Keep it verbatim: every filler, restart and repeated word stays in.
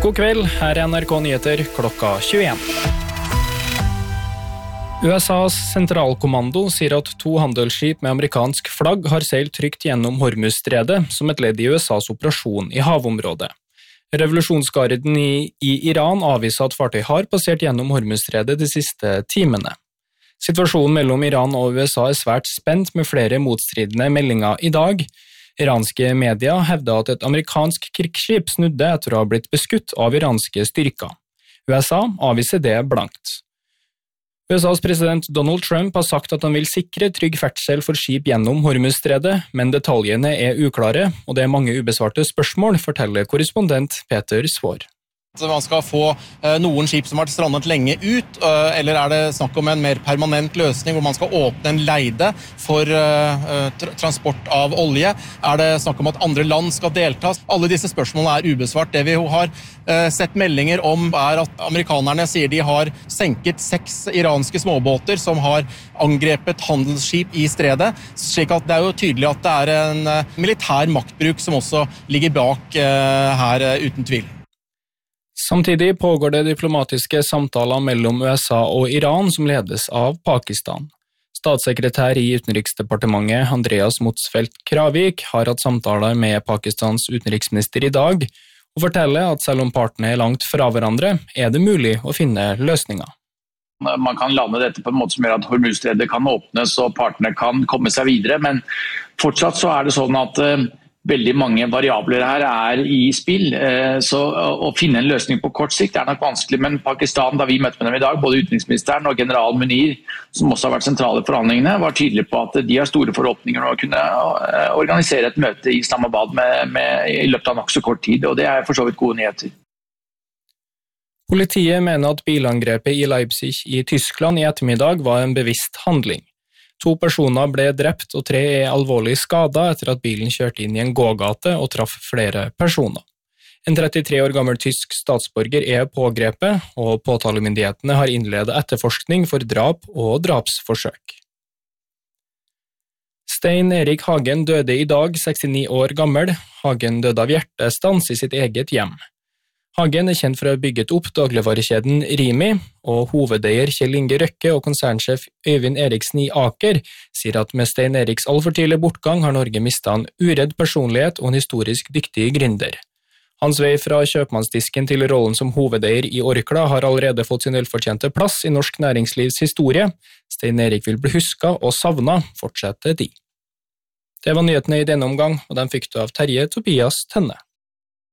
God kveld, her er N R K Nyheter klokka tjueen. U S A's sentralkommando sier at to handelsskip med amerikansk flagg har seilt trygt gjennom Hormuzstredet som et ledd i U S A's operasjon i havområdet. Revolusjonsgarden i, i Iran avviser at fartøy har passert gjennom Hormuzstredet de siste timene. Situasjonen mellom Iran og U S A er svært spent med flere motstridende meldinger i dag. Iranske medier hevder at et amerikansk krigsskip snudde etter å ha blitt beskutt av iranske styrker. U S A avviser det blankt. U S A's president Donald Trump har sagt at han vil sikre trygg ferdsel for skip gjennom Hormuzstredet, men detaljene er uklare, og det er mange ubesvarte spørsmål, forteller korrespondent Peter Svår. Man skal få noen skip som har strandet lenge ut, eller er det snakk om en mer permanent løsning hvor man skal åpne en leide for transport av olje? Er det snakk om at andre land skal delta? Alle disse spørsmålene er ubesvart. Det vi har sett meldinger om er at amerikanerne sier de har senket seks iranske småbåter som har angrepet handelsskip i stredet, slik at det er jo tydelig at det er en militær maktbruk som også ligger bak her uten tvil. Samtidig pågår det diplomatiske samtaler mellom U S A og Iran som ledes av Pakistan. Statssekretær i Utenriksdepartementet Andreas Motzfeldt Kravik har hatt samtaler med Pakistans utenriksminister i dag, og forteller at selv om partene er langt fra hverandre, er det mulig å finne løsninger. Man kan lande dette på en måte som gjør at Hormuzstredet kan åpnes og partene kan komme seg videre, men fortsatt så er det sånn at veldig mange variabler her er i spill, så å finne en løsning på kort sikt er nok vanskelig, men Pakistan, da vi møtte med dem i dag, både utenriksministeren og general Munir, som også har vært sentrale i forhandlingene, var tydelige på at de har store forhåpninger om å kunne organisere et møte i Islamabad med, med, i løpet av nok så kort tid, og det er for så vidt gode nyheter. Politiet mener at bilangrepet i Leipzig i Tyskland i ettermiddag var en bevisst handling. To personer ble drept og tre er alvorlig skadet etter at bilen kjørte inn i en gågate og traff flere personer. En trettitre år gammel tysk statsborger er pågrepet, og påtalemyndighetene har innledet etterforskning for drap og drapsforsøk. Stein Erik Hagen døde i dag, sekstini år gammel. Hagen døde av hjertestans i sitt eget hjem. Hagen er kjent for å ha bygget opp dagligvarekjeden Rimi, og hovedeier Kjell Inge Røkke og konsernsjef Øyvind Eriksen i Aker sier at med Stein Eriks altfor tidlige bortgang har Norge mistet en uredd personlighet og en historisk dyktig gründer. Hans vei fra kjøpmannsdisken til rollen som hovedeier i Orkla har allerede fått sin velfortjente plass i norsk næringslivs historie. Stein Erik vil bli husket og savnet, fortsetter de. Det var nyhetene i denne omgang, og den fikk du av Terje Tobias Tenne.